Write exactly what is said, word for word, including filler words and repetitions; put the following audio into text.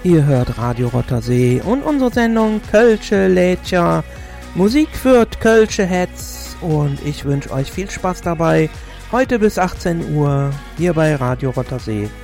Ihr hört Radio Rottersee und unsere Sendung Kölsche Lädcher. Musik für Kölsche Hetz und ich wünsche euch viel Spaß dabei. Heute bis achtzehn Uhr hier bei Radio Rottersee.